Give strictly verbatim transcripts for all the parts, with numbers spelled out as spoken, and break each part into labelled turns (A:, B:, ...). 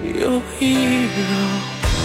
A: your hero.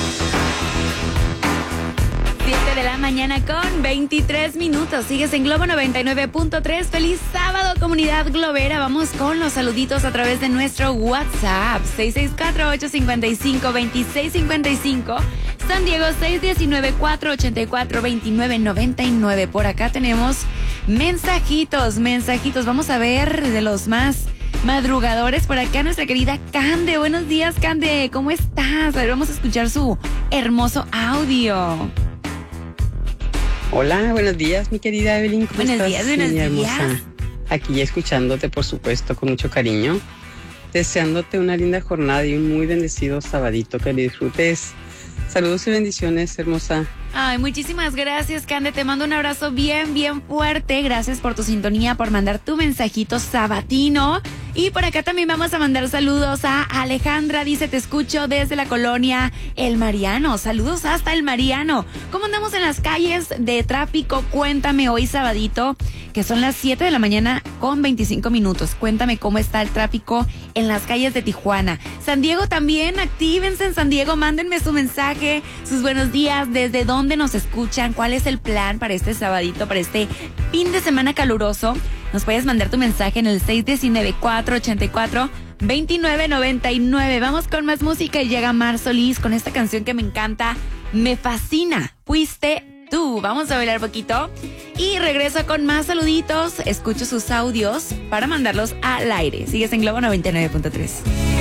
B: siete de la mañana con veintitrés minutos. Sigues en Globo noventa y nueve punto tres. Feliz sábado, comunidad globera. Vamos con los saluditos a través de nuestro WhatsApp. seis seis cuatro, ocho cinco cinco, dos seis cinco cinco. San Diego seis uno nueve, cuatro ocho cuatro, dos nueve nueve nueve. Por acá tenemos mensajitos, mensajitos. Vamos a ver de los más madrugadores. Por acá nuestra querida Cande. Buenos días, Cande. ¿Cómo estás? A ver, vamos a escuchar su hermoso audio.
C: Hola, buenos días, mi querida Evelyn. ¿Cómo
B: buenos
C: estás?
B: días, buenos
C: mi hermosa?
B: días.
C: Aquí escuchándote, por supuesto, con mucho cariño. Deseándote una linda jornada y un muy bendecido sabadito que disfrutes. Saludos y bendiciones, hermosa.
B: Ay, muchísimas gracias, Cande. Te mando un abrazo bien, bien fuerte. Gracias por tu sintonía, por mandar tu mensajito sabatino. Y por acá también vamos a mandar saludos a Alejandra. Dice, te escucho desde la colonia El Mariano. Saludos hasta El Mariano. ¿Cómo andamos en las calles de tráfico? Cuéntame hoy sabadito, que son las siete de la mañana con veinticinco minutos. Cuéntame cómo está el tráfico en las calles de Tijuana. San Diego también, actívense en San Diego. Mándenme su mensaje, sus buenos días, desde dónde nos escuchan, cuál es el plan para este sabadito, para este fin de semana caluroso. Nos puedes mandar tu mensaje en el seis uno nueve, cuatro ocho cuatro, dos nueve nueve nueve. Vamos con más música y llega Mar Solís con esta canción que me encanta, Me Fascina, Fuiste Tú. Vamos a bailar poquito y regreso con más saluditos. Escucho sus audios para mandarlos al aire. Sigues en Globo noventa y nueve punto tres.